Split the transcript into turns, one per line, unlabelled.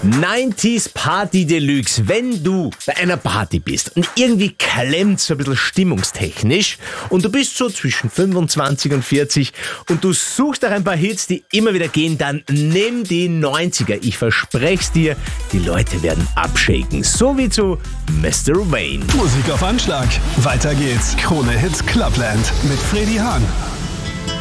90s Party Deluxe. Wenn du bei einer Party bist und irgendwie klemmt so ein bisschen stimmungstechnisch und du bist so zwischen 25 und 40 und du suchst nach ein paar Hits, die immer wieder gehen, dann nimm die 90er. Ich verspreche dir, die Leute werden abshaken. So wie zu Mr. Wayne.
Musik auf Anschlag. Weiter geht's. Krone Hits Clubland mit Freddy Hahn.